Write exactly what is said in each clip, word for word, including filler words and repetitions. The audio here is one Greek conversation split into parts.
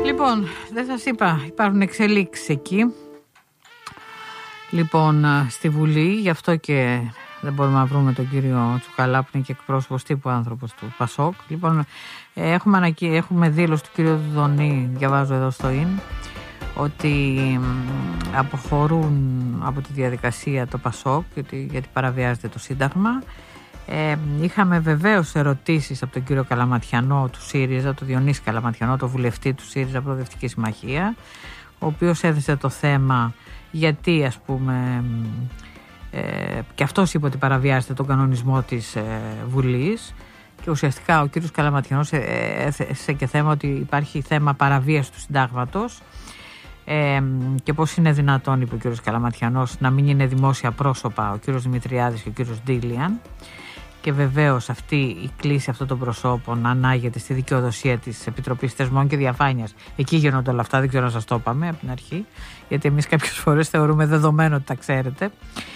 Λοιπόν, δεν σας είπα, υπάρχουν εξελίξεις εκεί. Λοιπόν, στη Βουλή, γι' αυτό και δεν μπορούμε να βρούμε τον κύριο Τσουκαλά, που είναι και εκπρόσωπος τύπου άνθρωπος του Πασόκ. Λοιπόν, έχουμε, ανακοι... έχουμε δήλωση του κύριου Δουδονή, διαβάζω εδώ στο ΙΝ, ότι αποχωρούν από τη διαδικασία το Πασόκ, γιατί, γιατί παραβιάζεται το Σύνταγμα. Ε, είχαμε βεβαίως ερωτήσεις από τον κύριο Καλαματιανό του ΣΥΡΙΖΑ, τον Διονύση Καλαματιανό, τον βουλευτή του ΣΥΡΙΖΑ Προοδευτική Συμμαχία, ο οποίος έθεσε το θέμα γιατί, ας πούμε, ε, και αυτός είπε ότι παραβιάζεται τον κανονισμό της ε, Βουλής, και ουσιαστικά ο κύριος Καλαματιανός έθεσε και θέμα ότι υπάρχει θέμα παραβίαση του συντάγματος. Ε, και πώς είναι δυνατόν, είπε ο κύριος Καλαματιανός, να μην είναι δημόσια πρόσωπα ο κύριος Δημητριάδης και ο κύριος Ντίλιαν. Και βεβαίως αυτή η κλίση αυτών των προσώπων ανάγεται στη δικαιοδοσία της Επιτροπής Θεσμών και Διαφάνειας. Εκεί γίνονται όλα αυτά, δεν ξέρω να σας το είπαμε από την αρχή, γιατί εμείς κάποιες φορές θεωρούμε δεδομένο ότι τα ξέρετε.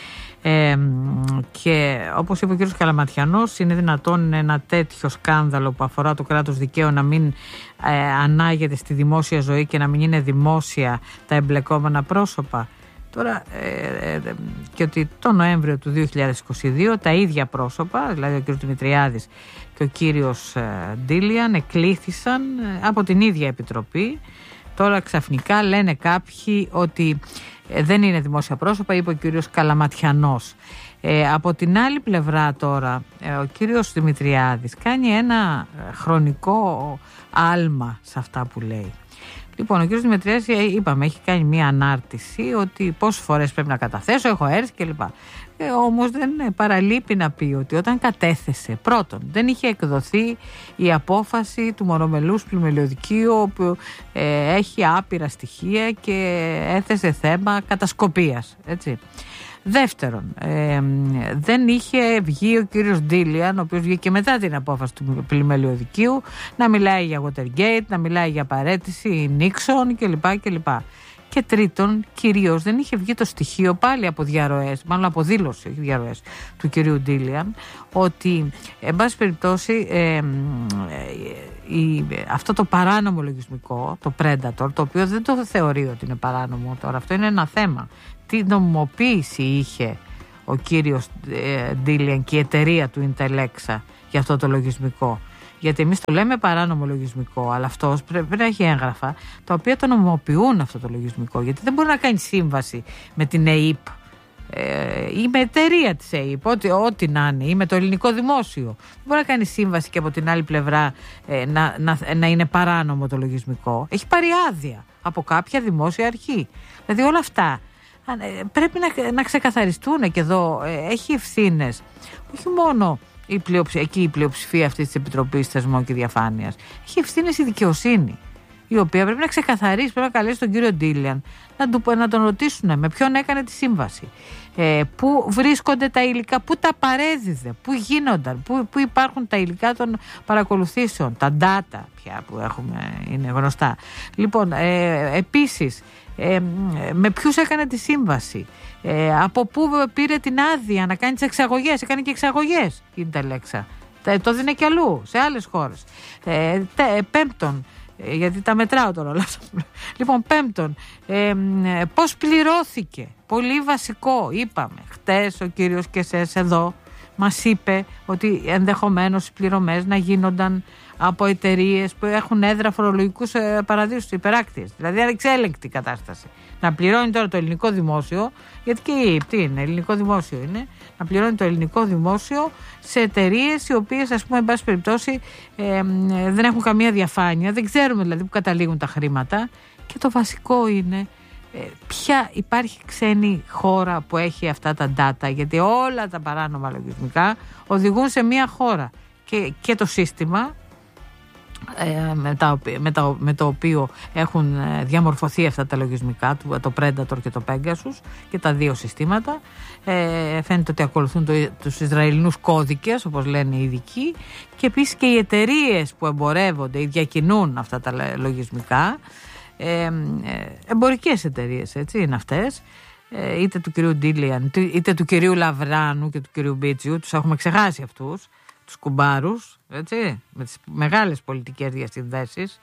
Ε, και όπως είπε ο κύριος Καλαματιανός, είναι δυνατόν ένα τέτοιο σκάνδαλο που αφορά το κράτος δικαίου να μην ε, ανάγεται στη δημόσια ζωή και να μην είναι δημόσια τα εμπλεκόμενα πρόσωπα? Τώρα, ε, ε, και ότι το Νοέμβριο του δύο χιλιάδες είκοσι δύο τα ίδια πρόσωπα, δηλαδή ο κύριος Δημητριάδης και ο κύριος ε, Ντίλιαν, εκλήθησαν ε, από την ίδια επιτροπή. Τώρα ξαφνικά λένε κάποιοι ότι ε, δεν είναι δημόσια πρόσωπα, είπε ο κύριος Καλαματιανός. Ε, από την άλλη πλευρά τώρα, ε, ο κύριος Δημητριάδης κάνει ένα χρονικό άλμα σε αυτά που λέει. Λοιπόν, ο κύριος Δημητριάδης, είπαμε, έχει κάνει μία ανάρτηση ότι πόσες φορές πρέπει να καταθέσω, έχω έρθει κλπ. Ε, όμως δεν παραλείπει να πει ότι όταν κατέθεσε, πρώτον, δεν είχε εκδοθεί η απόφαση του μονομελούς πλημελιωδικείου, που ε, έχει άπειρα στοιχεία και έθεσε θέμα κατασκοπίας, έτσι. Δεύτερον, ε, δεν είχε βγει ο κύριος Ντίλιαν, ο οποίος βγήκε μετά την απόφαση του πλημελιωδικείου, να μιλάει για Watergate, να μιλάει για παραίτηση Νίξον κλπ. κλπ. Και τρίτον, κυρίως δεν είχε βγει το στοιχείο πάλι από διαρροές, μάλλον από δήλωση, όχι διαρροές, του κυρίου Ντίλιαν, ότι, εν πάση περιπτώσει, ε, ε, η, αυτό το παράνομο λογισμικό, το Predator, το οποίο δεν το θεωρεί ότι είναι παράνομο τώρα, αυτό είναι ένα θέμα. Τι νομιμοποίηση είχε ο κύριος ε, Ντίλιαν και η εταιρεία του Intelexa για αυτό το λογισμικό? Γιατί εμείς το λέμε παράνομο λογισμικό, αλλά αυτός πρέπει να έχει έγγραφα τα οποία το νομιμοποιούν αυτό το λογισμικό. Γιατί δεν μπορεί να κάνει σύμβαση με την ΕΥΠ ε, ή με εταιρεία της ΕΥΠ, ό,τι, ό,τι να είναι, ή με το ελληνικό δημόσιο. Δεν μπορεί να κάνει σύμβαση και από την άλλη πλευρά ε, να, να, να είναι παράνομο το λογισμικό. Έχει πάρει άδεια από κάποια δημόσια αρχή. Δηλαδή όλα αυτά πρέπει να, να ξεκαθαριστούν, και εδώ ε, έχει ευθύνες όχι μόνο η πλειοψηφία, εκεί η πλειοψηφία αυτής της Επιτροπής Θεσμών και Διαφάνειας, έχει ευθύνες η δικαιοσύνη, η οποία πρέπει να ξεκαθαρίσει, πρέπει να καλέσει τον κύριο Ντίλιαν να, του, να τον ρωτήσουν με ποιον έκανε τη σύμβαση, ε, πού βρίσκονται τα υλικά, πού τα παρέδιδε, πού γίνονταν, πού, πού υπάρχουν τα υλικά των παρακολουθήσεων, τα data πια που έχουμε, είναι γνωστά. Λοιπόν, ε, επίσης, Ε, με ποιους έκανε τη σύμβαση, ε, από πού πήρε την άδεια να κάνει τις εξαγωγές, έκανε και εξαγωγές η Intelexa, το δίνει και αλλού σε άλλες χώρες. ε, τε, πέμπτον, ε, γιατί τα μετράω τώρα όλα αυτά. Λοιπόν, πέμπτον, ε, πώς πληρώθηκε, πολύ βασικό, είπαμε χτες ο κύριος Κεσές εδώ μας είπε ότι ενδεχομένως οι πληρωμές να γίνονταν από εταιρείες που έχουν έδρα φορολογικούς παραδείσους, υπεράκτιες. Δηλαδή ανεξέλεγκτη κατάσταση. Να πληρώνει τώρα το ελληνικό δημόσιο, γιατί και τι είναι, ελληνικό δημόσιο είναι, να πληρώνει το ελληνικό δημόσιο σε εταιρείες οι οποίες, ας πούμε, εν πάση περιπτώσει, ε, δεν έχουν καμία διαφάνεια, δεν ξέρουμε δηλαδή που καταλήγουν τα χρήματα. Και το βασικό είναι, ε, ποια υπάρχει ξένη χώρα που έχει αυτά τα data, γιατί όλα τα παράνομα λογισμικά οδηγούν σε μία χώρα. Και, και το σύστημα Με, τα, με, τα, με το οποίο έχουν διαμορφωθεί αυτά τα λογισμικά, το Predator και το Pegasus, και τα δύο συστήματα, ε, φαίνεται ότι ακολουθούν το, τους Ισραηλινούς κώδικες, όπως λένε οι ειδικοί, και επίσης και οι εταιρείες που εμπορεύονται ή διακινούν αυτά τα λογισμικά, ε, ε, εμπορικές εταιρείες, έτσι είναι αυτές, ε, είτε του κυρίου Ντίλιαν είτε του κυρίου Λαβράνου και του κυρίου Μπίτσιου, τους έχουμε ξεχάσει αυτούς τους κουμπάρους, έτσι, με τις μεγάλες πολιτικές διασυνδέσεις,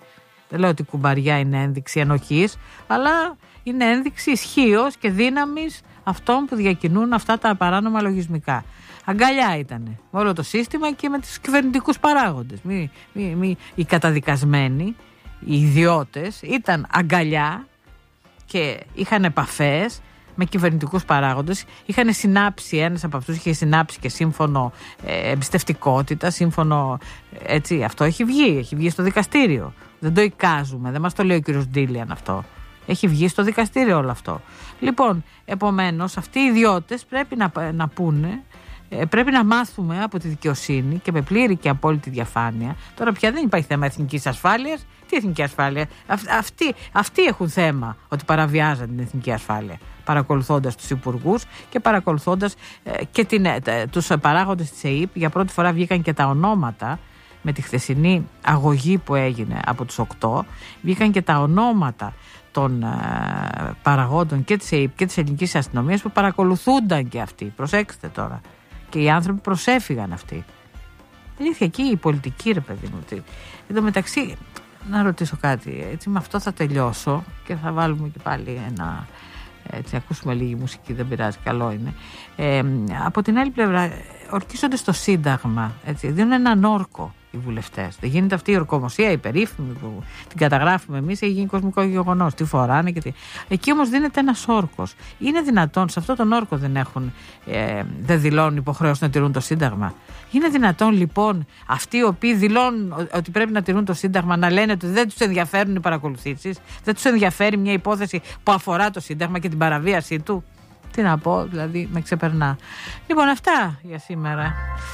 Δεν λέω ότι η κουμπαριά είναι ένδειξη ενοχής, αλλά είναι ένδειξη ισχύως και δύναμης αυτών που διακινούν αυτά τα παράνομα λογισμικά. Αγκαλιά ήταν όλο το σύστημα και με τους κυβερνητικούς παράγοντες. Μη, μη, μη, οι καταδικασμένοι, οι ιδιώτες ήταν αγκαλιά και είχαν επαφές με κυβερνητικούς παράγοντες. Είχαν συνάψει, ένας από αυτούς είχε συνάψει και σύμφωνο ε, εμπιστευτικότητα, σύμφωνο έτσι, αυτό έχει βγει, έχει βγει στο δικαστήριο. Δεν το εικάζουμε, δεν μας το λέει ο κύριος Ντίλιαν αυτό. Έχει βγει στο δικαστήριο όλο αυτό. Λοιπόν, επομένως, αυτοί οι ιδιώτες πρέπει να, να πούνε, πρέπει να μάθουμε από τη δικαιοσύνη και με πλήρη και απόλυτη διαφάνεια. Τώρα πια δεν υπάρχει θέμα εθνικής ασφάλειας. Τι εθνική ασφάλεια? Αυ, αυτοί, αυτοί έχουν θέμα ότι παραβιάζαν την εθνική ασφάλεια, παρακολουθώντας τους υπουργούς και παρακολουθώντας ε, και την, ε, τους παράγοντες της ΕΥΠ. Για πρώτη φορά βγήκαν και τα ονόματα με τη χθεσινή αγωγή που έγινε από τους οκτώ. Βγήκαν και τα ονόματα των ε, παραγόντων και της ΕΥΠ και της ελληνικής αστυνομίας που παρακολουθούνταν και αυτοί. Προσέξτε τώρα. Και οι άνθρωποι προσέφυγαν αυτοί. Αλήθεια, εκεί η πολιτική, ρε παιδί μου. Εν τω μεταξύ, να ρωτήσω κάτι. Έτσι, με αυτό θα τελειώσω και θα βάλουμε και πάλι ένα. Έτσι, ακούσουμε λίγη μουσική, δεν πειράζει, καλό είναι. Ε, από την άλλη πλευρά, ορκίζονται στο Σύνταγμα. Έτσι, δίνουν έναν όρκο οι βουλευτές. Δεν γίνεται αυτή η ορκομοσία, η περίφημη που την καταγράφουμε εμείς, έχει γίνει κοσμικό γεγονός. Τι φοράνε και τι. Εκεί όμως δίνεται ένας όρκος. Είναι δυνατόν, σε αυτόν τον όρκο δεν έχουν, ε, δεν δηλώνουν υποχρέωση να τηρούν το Σύνταγμα. Είναι δυνατόν λοιπόν αυτοί οι οποίοι δηλώνουν ότι πρέπει να τηρούν το Σύνταγμα να λένε ότι δεν τους ενδιαφέρουν οι παρακολουθήσεις, δεν τους ενδιαφέρει μια υπόθεση που αφορά το Σύνταγμα και την παραβίασή του? Τι να πω, δηλαδή με ξεπερνά. Λοιπόν, αυτά για σήμερα.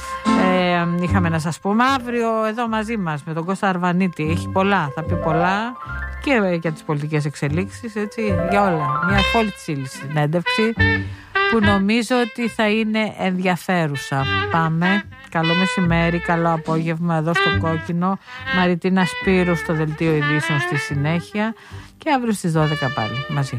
Ε, είχαμε να σας πούμε. Αύριο εδώ μαζί μας με τον Κώστα Αρβανίτη. Έχει πολλά, θα πει πολλά και για τις πολιτικές εξελίξεις, έτσι, για όλα. Μια φόλτσιλ συνέντευξη που νομίζω ότι θα είναι ενδιαφέρουσα. Πάμε. Καλό μεσημέρι, καλό απόγευμα εδώ στο Κόκκινο. Μαριτίνα Σπύρου στο Δελτίο Ειδήσεων στη συνέχεια και αύριο στις δώδεκα πάλι μαζί.